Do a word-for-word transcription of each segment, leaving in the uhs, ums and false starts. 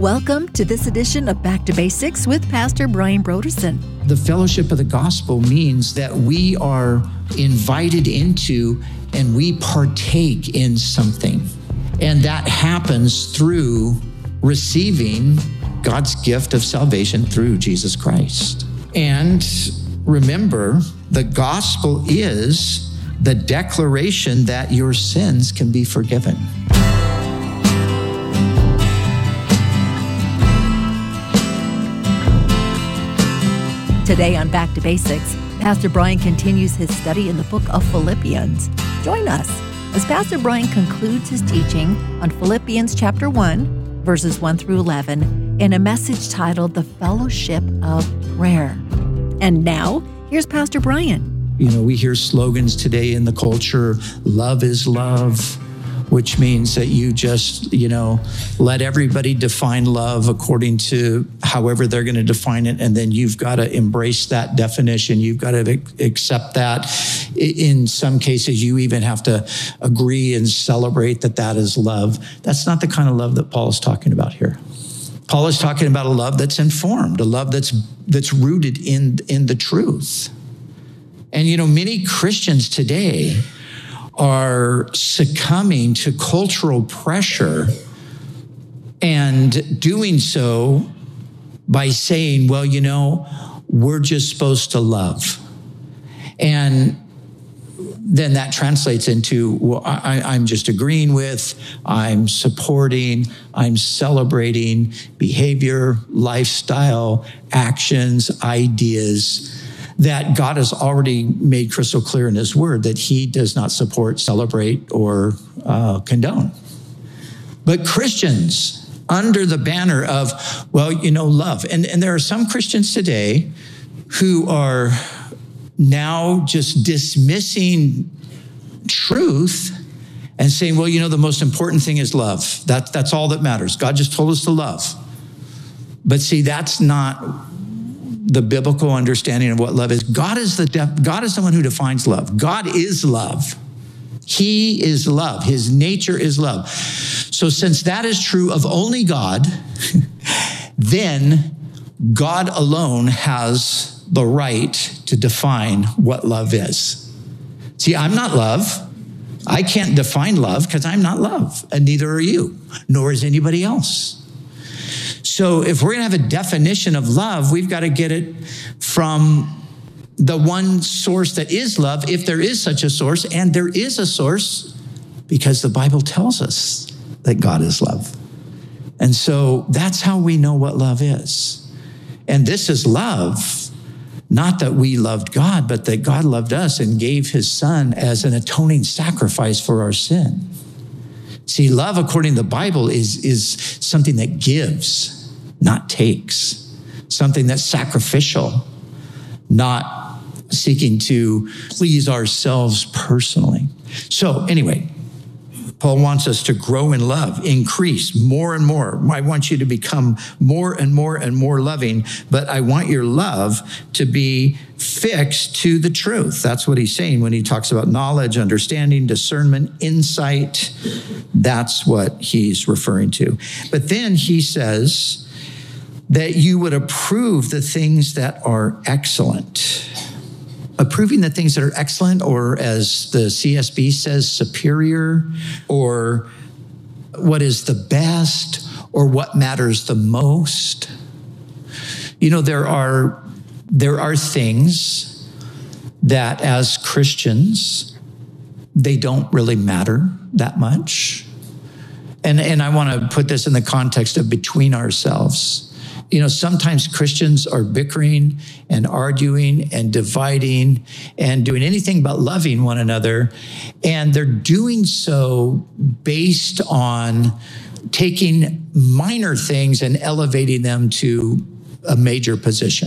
Welcome to this edition of Back to Basics with Pastor Brian Brodersen. The fellowship of the gospel means that we are invited into and we partake in something. And that happens through receiving God's gift of salvation through Jesus Christ. And remember, the gospel is the declaration that your sins can be forgiven. Today on Back to Basics, Pastor Brian continues his study in the book of Philippians. Join us as Pastor Brian concludes his teaching on Philippians chapter one, verses one through eleven, in a message titled The Fellowship of Prayer. And now, here's Pastor Brian. You know, we hear slogans today in the culture, love is love, which means that you just, you know, let everybody define love according to however they're going to define it. And then you've got to embrace that definition. You've got to accept that. In some cases, you even have to agree and celebrate that that is love. That's not the kind of love that Paul is talking about here. Paul is talking about a love that's informed, a love that's that's rooted in, in the truth. And, you know, many Christians today are succumbing to cultural pressure and doing so by saying, well, you know, we're just supposed to love. And then that translates into, well, I, I'm just agreeing with, I'm supporting, I'm celebrating behavior, lifestyle, actions, ideas that God has already made crystal clear in his word that he does not support, celebrate, or uh, condone. But Christians, under the banner of, well, you know, love. And, and there are some Christians today who are now just dismissing truth and saying, well, you know, the most important thing is love. That, that's all that matters. God just told us to love. But see, that's not the biblical understanding of what love is. God is the def- God is the one who defines love. God is love. He is love. His nature is love. So since that is true of only God, then God alone has the right to define what love is. See, I'm not love. I can't define love because I'm not love, and neither are you, nor is anybody else. So if we're going to have a definition of love, we've got to get it from the one source that is love, if there is such a source, and there is a source because the Bible tells us that God is love. And so that's how we know what love is. And this is love, not that we loved God, but that God loved us and gave his son as an atoning sacrifice for our sin. See, love, according to the Bible, is, is something that gives, not takes. Something that's sacrificial, not seeking to please ourselves personally. So anyway, Paul wants us to grow in love, increase more and more. I want you to become more and more and more loving, but I want your love to be fixed to the truth. That's what he's saying when he talks about knowledge, understanding, discernment, insight. That's what he's referring to. But then he says that you would approve the things that are excellent. Approving the things that are excellent, or as the C S B says, superior, or what is the best, or what matters the most. You know, there are there are things that as Christians, they don't really matter that much. And, and I want to put this in the context of between ourselves. You know, sometimes Christians are bickering and arguing and dividing and doing anything but loving one another. And they're doing so based on taking minor things and elevating them to a major position.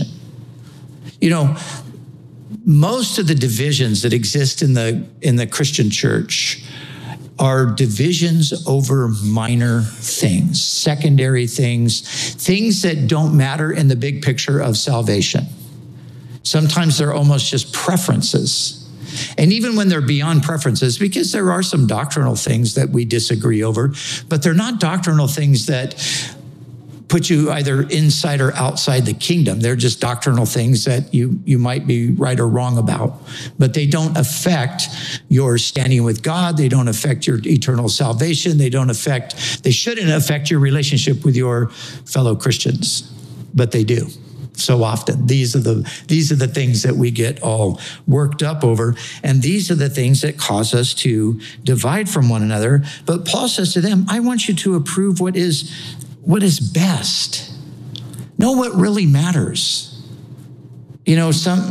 You know, most of the divisions that exist in the in the Christian church are divisions over minor things, secondary things, things that don't matter in the big picture of salvation. Sometimes they're almost just preferences. And even when they're beyond preferences, because there are some doctrinal things that we disagree over, but they're not doctrinal things that put you either inside or outside the kingdom. They're just doctrinal things that you, you might be right or wrong about, but they don't affect your standing with God. They don't affect your eternal salvation. They don't affect, they shouldn't affect your relationship with your fellow Christians, but they do. So often, these are the these are the things that we get all worked up over, and these are the things that cause us to divide from one another. But Paul says to them, I want you to approve what is what is best. Know what really matters. You know, some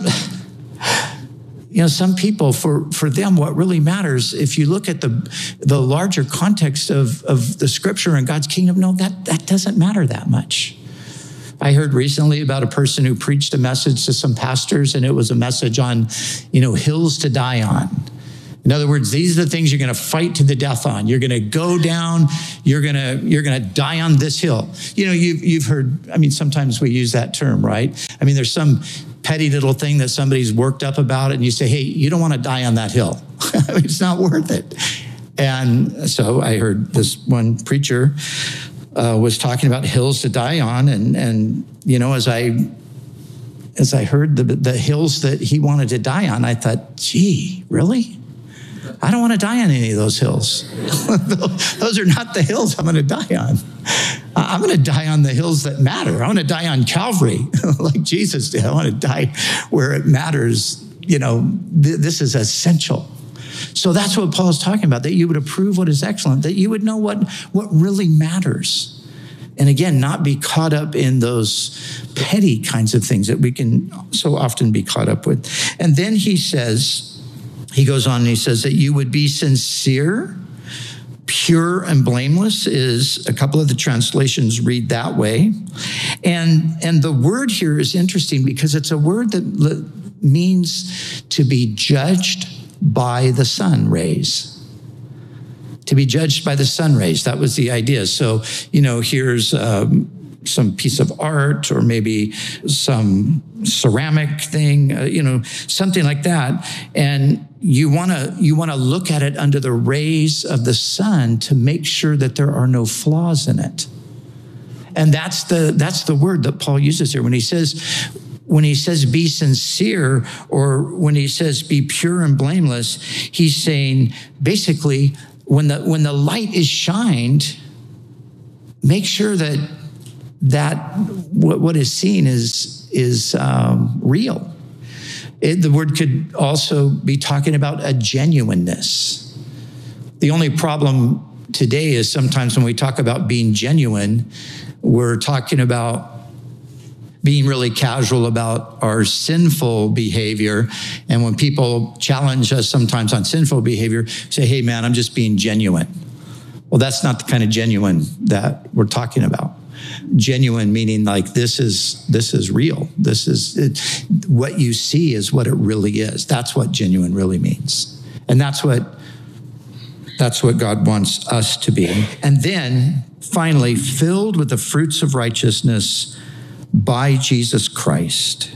you know, some people, for, for them, what really matters, if you look at the the larger context of, of the scripture and God's kingdom, no, that, that doesn't matter that much. I heard recently about a person who preached a message to some pastors, and it was a message on, you know, hills to die on. In other words, these are the things you're going to fight to the death on. You're going to go down. You're going to you're going to die on this hill. You know, you've you've heard. I mean, sometimes we use that term, right? I mean, there's some petty little thing that somebody's worked up about it, and you say, "Hey, you don't want to die on that hill. I mean, it's not worth it." And so I heard this one preacher Uh, was talking about hills to die on, and and you know, as I as I heard the the hills that he wanted to die on, I thought, gee, really? I don't want to die on any of those hills. Those are not the hills I'm going to die on. I'm going to die on the hills that matter. I want to die on Calvary, like Jesus did. I want to die where it matters. You know, th- this is essential. So that's what Paul's talking about, that you would approve what is excellent, that you would know what, what really matters. And again, not be caught up in those petty kinds of things that we can so often be caught up with. And then he says, he goes on and he says that you would be sincere, pure and blameless, is a couple of the translations read that way. And, and the word here is interesting because it's a word that means to be judged by the sun rays. To be judged by the sun rays. That was the idea. So, you know, here's um, some piece of art or maybe some ceramic thing, uh, you know, something like that. And you want to you want to look at it under the rays of the sun to make sure that there are no flaws in it. And that's the that's the word that Paul uses here when he says When he says be sincere, or when he says be pure and blameless, he's saying basically when the when the light is shined, make sure that that what, what is seen is is um, real. It, the word could also be talking about a genuineness. The only problem today is sometimes when we talk about being genuine, we're talking about being really casual about our sinful behavior. And when people challenge us sometimes on sinful behavior, say, hey, man, I'm just being genuine. Well, that's not the kind of genuine that we're talking about. Genuine meaning like this is this is real. This is it, what you see is what it really is. That's what genuine really means. And that's what that's what God wants us to be. And then finally, filled with the fruits of righteousness by Jesus Christ.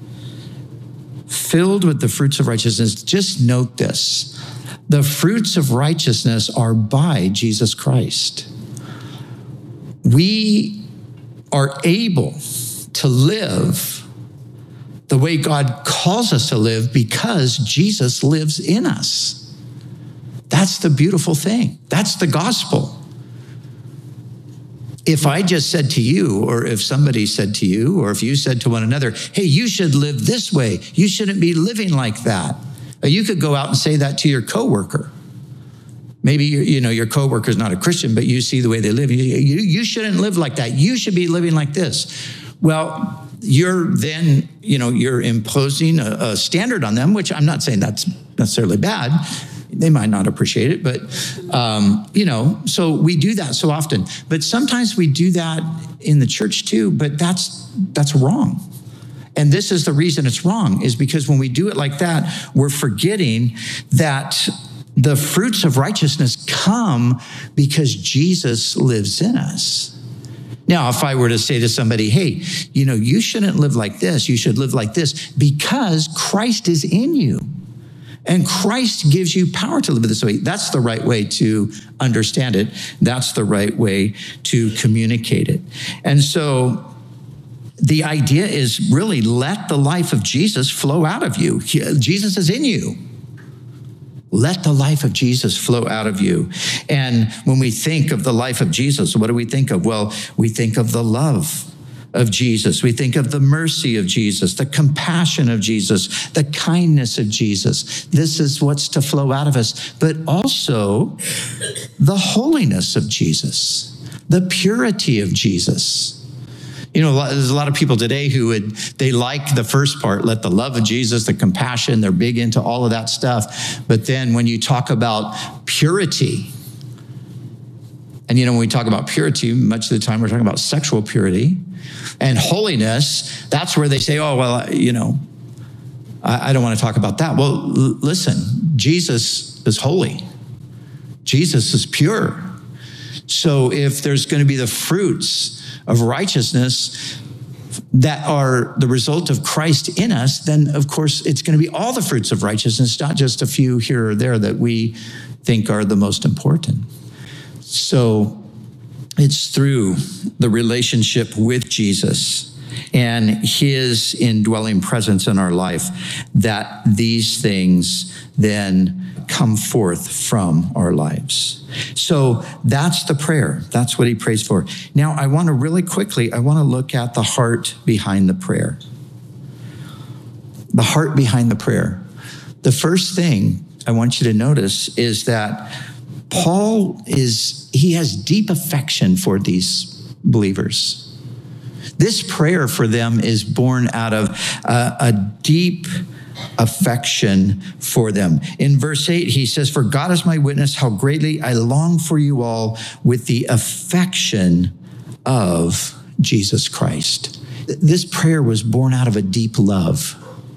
Filled with the fruits of righteousness. Just note this. The fruits of righteousness are by Jesus Christ. We are able to live the way God calls us to live because Jesus lives in us. That's the beautiful thing. That's the gospel. If I just said to you, or if somebody said to you, or if you said to one another, hey, you should live this way. You shouldn't be living like that. You could go out and say that to your coworker. Maybe you, you know your coworker is not a Christian, but you see the way they live. You, you, you shouldn't live like that. You should be living like this. Well, you're then, you know, you're imposing a, a standard on them, which I'm not saying that's necessarily bad. They might not appreciate it, but, um, you know, so we do that so often. But sometimes we do that in the church too, but that's that's wrong. And this is the reason it's wrong, is because when we do it like that, we're forgetting that the fruits of righteousness come because Jesus lives in us. Now, if I were to say to somebody, hey, you know, you shouldn't live like this, you should live like this because Christ is in you. And Christ gives you power to live this way. That's the right way to understand it. That's the right way to communicate it. And so the idea is really let the life of Jesus flow out of you. Jesus is in you. Let the life of Jesus flow out of you. And when we think of the life of Jesus, what do we think of? Well, we think of the love of Jesus. We think of the mercy of Jesus, the compassion of Jesus, the kindness of Jesus. This is what's to flow out of us, but also the holiness of Jesus, the purity of Jesus. You know, there's a lot of people today who would, they like the first part, let the love of Jesus, the compassion, they're big into all of that stuff. But then when you talk about purity, and you know, when we talk about purity, much of the time we're talking about sexual purity and holiness, that's where they say, oh, well, you know, I, I don't want to talk about that. Well, l- listen, Jesus is holy. Jesus is pure. So if there's going to be the fruits of righteousness that are the result of Christ in us, then of course it's going to be all the fruits of righteousness, not just a few here or there that we think are the most important. So it's through the relationship with Jesus and his indwelling presence in our life that these things then come forth from our lives. So that's the prayer. That's what he prays for. Now, I want to really quickly, I want to look at the heart behind the prayer. The heart behind the prayer. The first thing I want you to notice is that Paul is, he has deep affection for these believers. This prayer for them is born out of a, a deep affection for them. In verse eight, he says, "For God is my witness, how greatly I long for you all with the affection of Jesus Christ." This prayer was born out of a deep love.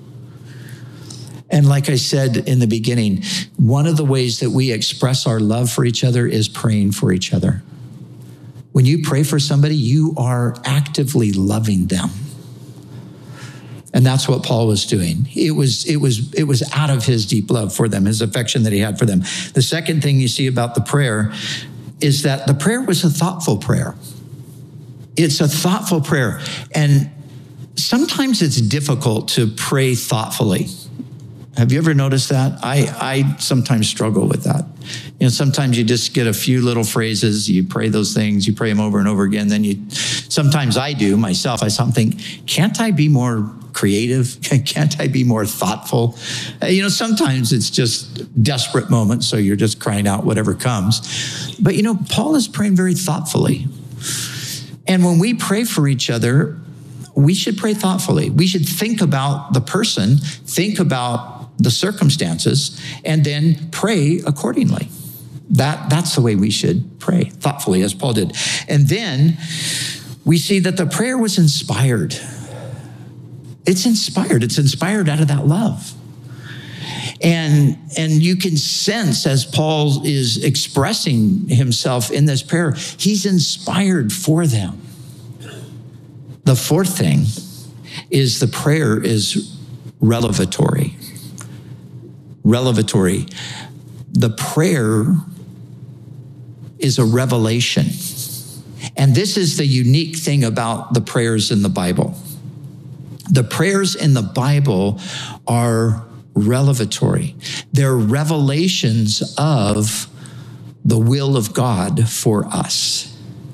And like I said in the beginning, one of the ways that we express our love for each other is praying for each other. When you pray for somebody, you are actively loving them. And that's what Paul was doing. It was, it was, it was out of his deep love for them, his affection that he had for them. The second thing you see about the prayer is that the prayer was a thoughtful prayer. It's a thoughtful prayer. And sometimes it's difficult to pray thoughtfully. Have you ever noticed that? I, I sometimes struggle with that. You know, sometimes you just get a few little phrases, you pray those things, you pray them over and over again. Then you, sometimes I do myself, I something, can't I be more creative? Can't I be more thoughtful? You know, sometimes it's just desperate moments, so you're just crying out whatever comes. But you know, Paul is praying very thoughtfully. And when we pray for each other, we should pray thoughtfully. We should think about the person, think about the circumstances, and then pray accordingly. That, that's the way we should pray, thoughtfully, as Paul did. And then we see that the prayer was inspired. It's inspired. It's inspired out of that love. And, and you can sense as Paul is expressing himself in this prayer, he's inspired for them. The fourth thing is the prayer is revelatory. Revelatory. The prayer is a revelation. And this is the unique thing about the prayers in the Bible. The prayers in the Bible are revelatory. They're revelations of the will of God for us.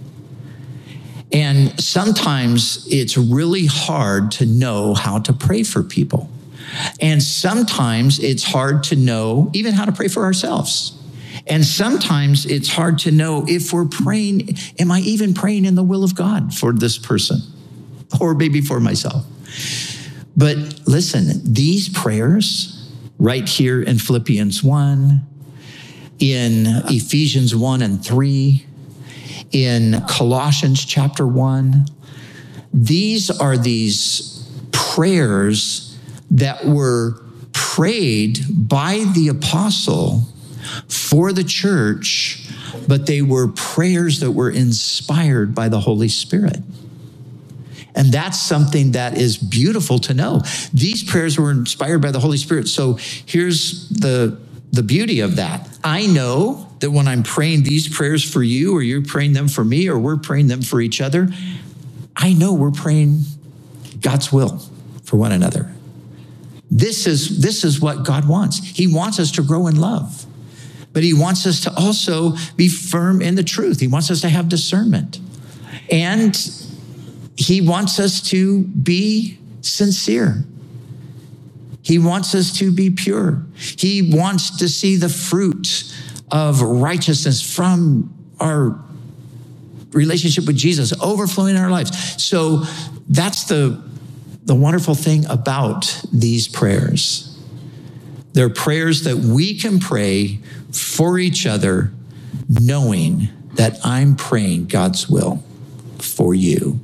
And sometimes it's really hard to know how to pray for people. And sometimes it's hard to know even how to pray for ourselves. And sometimes it's hard to know if we're praying, am I even praying in the will of God for this person? Or maybe for myself. But listen, these prayers right here in Philippians one, in Ephesians one and three, in Colossians chapter one, these are these prayers that were prayed by the apostle for the church, but they were prayers that were inspired by the Holy Spirit. And that's something that is beautiful to know. These prayers were inspired by the Holy Spirit. So here's the, the beauty of that. I know that when I'm praying these prayers for you, or you're praying them for me, or we're praying them for each other, I know we're praying God's will for one another. This is, this is what God wants. He wants us to grow in love, but he wants us to also be firm in the truth. He wants us to have discernment. And he wants us to be sincere. He wants us to be pure. He wants to see the fruit of righteousness from our relationship with Jesus overflowing in our lives. So that's the, the wonderful thing about these prayers. They're prayers that we can pray for each other, knowing that I'm praying God's will for you.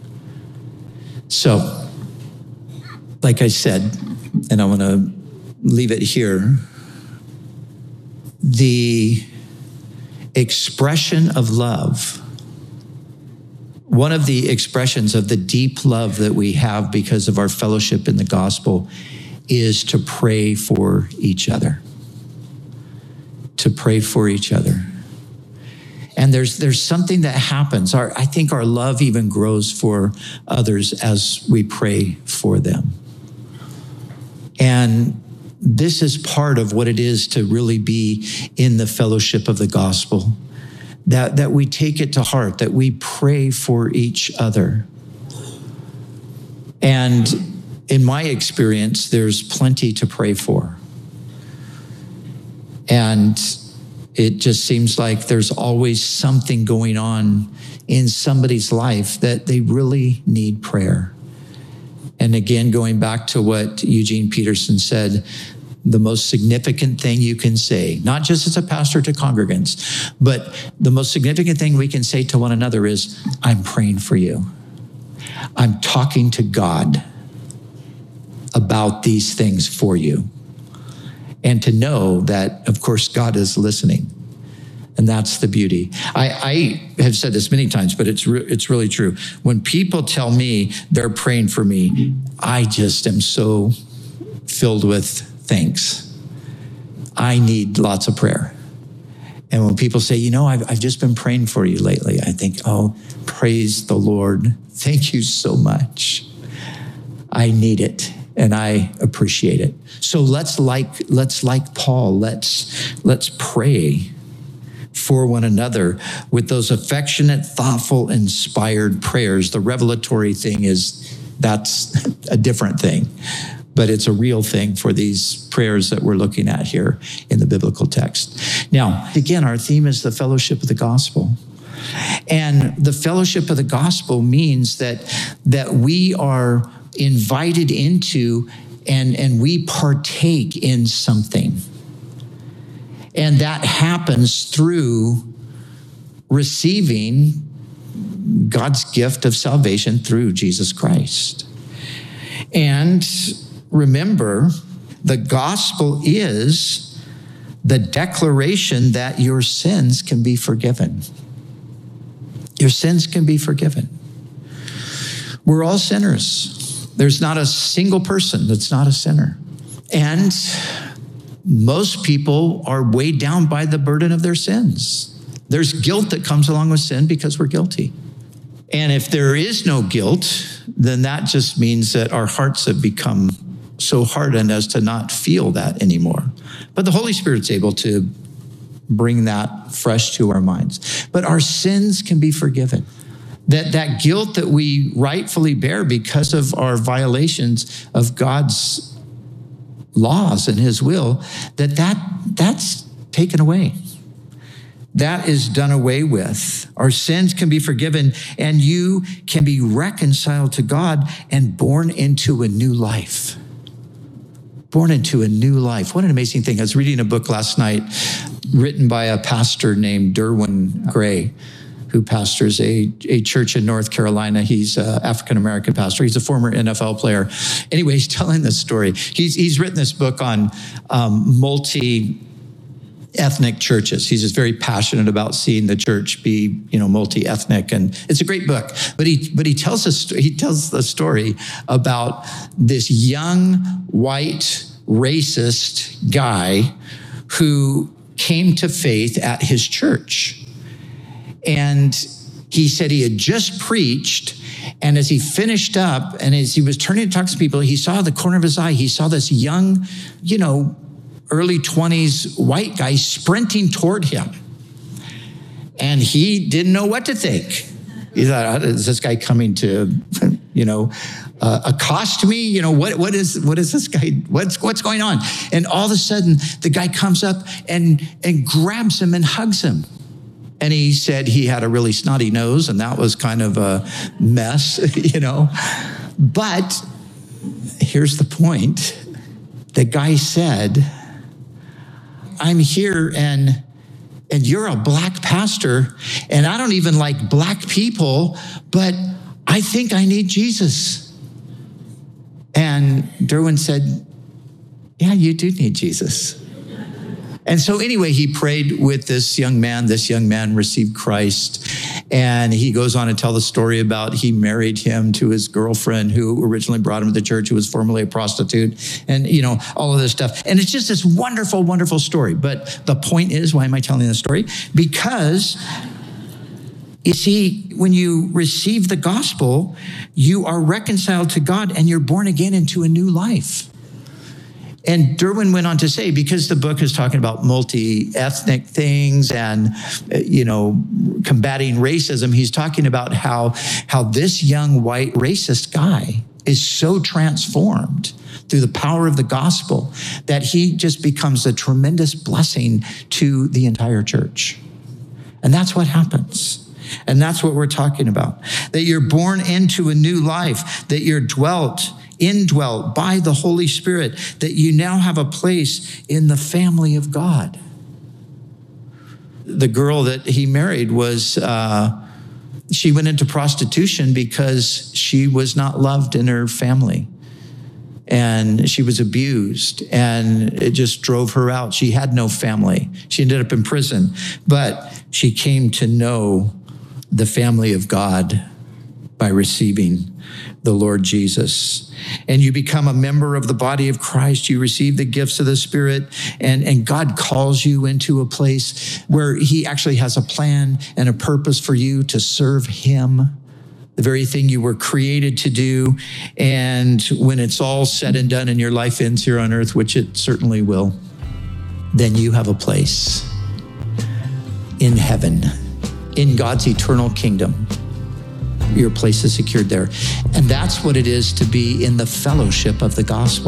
So, like I said, and I want to leave it here, the expression of love, one of the expressions of the deep love that we have because of our fellowship in the gospel is to pray for each other. To pray for each other. And there's there's something that happens. Our, I think our love even grows for others as we pray for them. And this is part of what it is to really be in the fellowship of the gospel, that, that we take it to heart, that we pray for each other. And in my experience, there's plenty to pray for. And it just seems like there's always something going on in somebody's life that they really need prayer. And again, going back to what Eugene Peterson said, the most significant thing you can say, not just as a pastor to congregants, but the most significant thing we can say to one another is, I'm praying for you. I'm talking to God about these things for you. And to know that, of course, God is listening. And that's the beauty. I, I have said this many times, but it's re- it's really true. When people tell me they're praying for me, I just am so filled with thanks. I need lots of prayer. And when people say, you know, I've, I've just been praying for you lately, I think, oh, praise the Lord. Thank you so much. I need it. And I appreciate it. So let's like, let's like Paul, let's, let's pray for one another with those affectionate, thoughtful, inspired prayers. The revelatory thing is, that's a different thing, but it's a real thing for these prayers that we're looking at here in the biblical text. Now, again, our theme is the fellowship of the gospel. And the fellowship of the gospel means that, that we are invited into and, and we partake in something. And that happens through receiving God's gift of salvation through Jesus Christ. And remember, the gospel is the declaration that your sins can be forgiven. Your sins can be forgiven. We're all sinners. There's not a single person that's not a sinner. And most people are weighed down by the burden of their sins. There's guilt that comes along with sin because we're guilty. And if there is no guilt, then that just means that our hearts have become so hardened as to not feel that anymore. But the Holy Spirit's able to bring that fresh to our minds. But our sins can be forgiven. That, that guilt that we rightfully bear because of our violations of God's laws and his will, that, that that's taken away. That is done away with. Our sins can be forgiven, and you can be reconciled to God and born into a new life. Born into a new life. What an amazing thing. I was reading a book last night written by a pastor named Derwin Gray, who pastors a, a church in North Carolina. He's an African-American pastor. He's a former N F L player. Anyway, he's telling this story. He's, he's written this book on um, multi ethnic churches. He's just very passionate about seeing the church be, you know, multi-ethnic, and it's a great book. But he, but he tells us, he tells the story about this young white racist guy who came to faith at his church, and he said he had just preached. And as he finished up, and as he was turning to talk to people, he saw the corner of his eye, he saw this young, you know, early twenties white guy sprinting toward him. And he didn't know what to think. He thought, is this guy coming to, you know, uh, accost me? You know, what, what is, what is this guy, what's, what's going on? And all of a sudden, the guy comes up and, and grabs him and hugs him. And he said he had a really snotty nose, and that was kind of a mess, you know. But here's the point. The guy said, I'm here and and you're a black pastor, and I don't even like black people, but I think I need Jesus. And Derwin said, yeah, you do need Jesus. And so anyway, he prayed with this young man. This young man received Christ. And he goes on to tell the story about he married him to his girlfriend who originally brought him to the church, who was formerly a prostitute, and, you know, all of this stuff. And it's just this wonderful, wonderful story. But the point is, why am I telling the story? Because, you see, when you receive the gospel, you are reconciled to God and you're born again into a new life. And Derwin went on to say, because the book is talking about multi-ethnic things and, you know, combating racism, he's talking about how, how this young white racist guy is so transformed through the power of the gospel that he just becomes a tremendous blessing to the entire church. And that's what happens. And that's what we're talking about, that you're born into a new life, that you're dwelt indwelt by the Holy Spirit, that you now have a place in the family of God. The girl that he married was, uh, she went into prostitution because she was not loved in her family. And she was abused, and it just drove her out. She had no family. She ended up in prison, but she came to know the family of God by receiving the Lord Jesus. And you become a member of the body of Christ. You receive the gifts of the Spirit, and, and God calls you into a place where he actually has a plan and a purpose for you to serve him, the very thing you were created to do. And when it's all said and done and your life ends here on earth, which it certainly will, then you have a place in heaven, in God's eternal kingdom. Your place is secured there. And that's what it is to be in the fellowship of the gospel.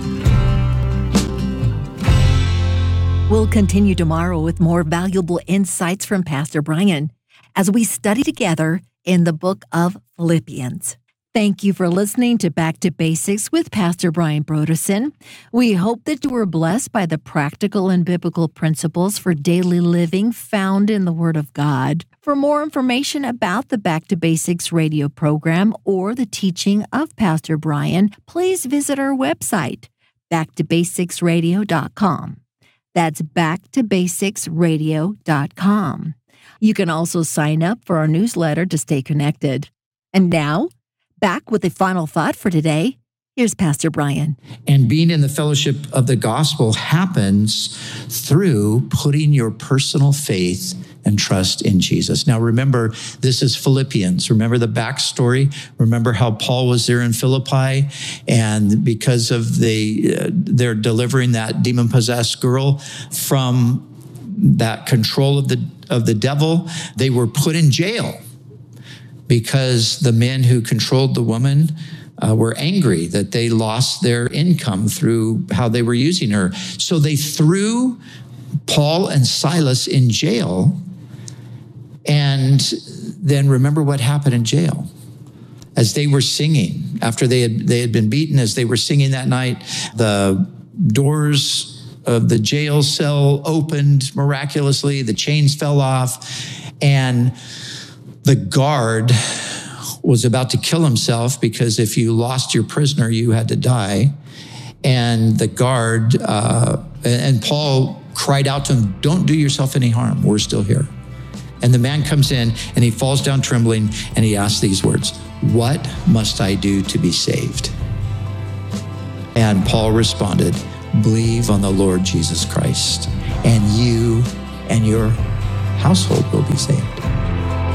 We'll continue tomorrow with more valuable insights from Pastor Brian as we study together in the book of Philippians. Thank you for listening to Back to Basics with Pastor Brian Brodersen. We hope that you were blessed by the practical and biblical principles for daily living found in the Word of God. For more information about the Back to Basics radio program or the teaching of Pastor Brian, please visit our website, back to basics radio dot com. That's back to basics radio dot com. You can also sign up for our newsletter to stay connected. And now, back with the final thought for today. Here's Pastor Brian. And being in the fellowship of the gospel happens through putting your personal faith and trust in Jesus. Now, remember, this is Philippians. Remember the backstory? Remember how Paul was there in Philippi, and because of the uh, they're delivering that demon-possessed girl from that control of the of the devil, they were put in jail because the men who controlled the woman uh, were angry that they lost their income through how they were using her. So they threw Paul and Silas in jail. And then remember what happened in jail. As they were singing, after they had they had been beaten, as they were singing that night, the doors of the jail cell opened miraculously, the chains fell off, and the guard was about to kill himself, because if you lost your prisoner, you had to die. And the guard, uh, and Paul cried out to him, don't do yourself any harm. We're still here. And the man comes in and he falls down trembling and he asks these words, what must I do to be saved? And Paul responded, believe on the Lord Jesus Christ, and you and your household will be saved.